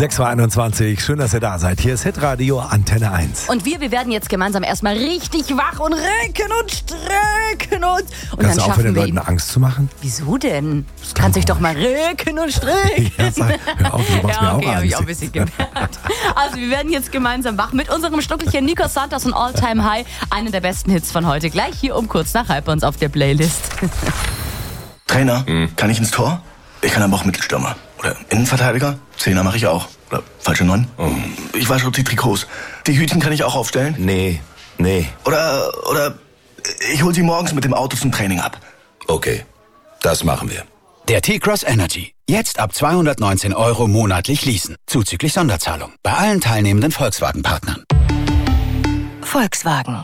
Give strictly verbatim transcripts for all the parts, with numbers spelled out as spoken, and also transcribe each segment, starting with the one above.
sechs Uhr einundzwanzig, schön, dass ihr da seid. Hier ist Hitradio Antenne eins. Und wir, wir werden jetzt gemeinsam erstmal richtig wach und recken und strecken uns. Und Kannst dann du aufhören, den wir Leuten Angst zu machen? Wieso denn? Das Kannst dich komisch. doch mal recken und strecken. Ja, sag, hör auf, du machst Ja, mir okay, auch hab ich Angst. auch ein bisschen gemerkt. Also wir werden jetzt gemeinsam wach mit unserem Stuckelchen Nico Santos und All Time High. Einer der besten Hits von heute. Gleich hier um kurz nach halb bei uns auf der Playlist. Trainer, kann ich ins Tor? Ich kann aber auch Mittelstürmer. Oder Innenverteidiger? Zehner mache ich auch. Oder falsche Neun? Ich wasche auch die Trikots. Die Hütchen kann ich auch aufstellen? Nee, nee. Oder, oder ich hol sie morgens mit dem Auto zum Training ab. Okay, das machen wir. Der T-Cross Energy. Jetzt ab zweihundertneunzehn Euro monatlich leasen. Zuzüglich Sonderzahlung. Bei allen teilnehmenden Volkswagen-Partnern. Volkswagen.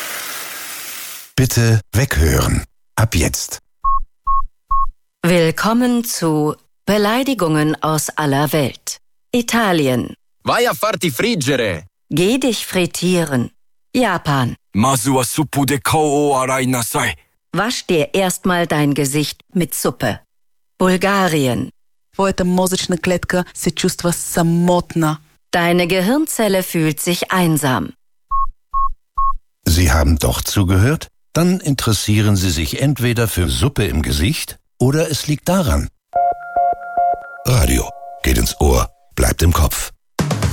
Bitte weghören. Ab jetzt. Willkommen zu Beleidigungen aus aller Welt. Italien. Vai a farti friggere. Geh dich frittieren. Japan. Mazu wa suppu de kou o arai nasai. Wasch dir erstmal dein Gesicht mit Suppe. Bulgarien. Твоята мозъчна клетка се чувства самотна. Deine Gehirnzelle fühlt sich einsam. Sie haben doch zugehört? Dann interessieren Sie sich entweder für Suppe im Gesicht oder es liegt daran. Radio geht ins Ohr, bleibt im Kopf.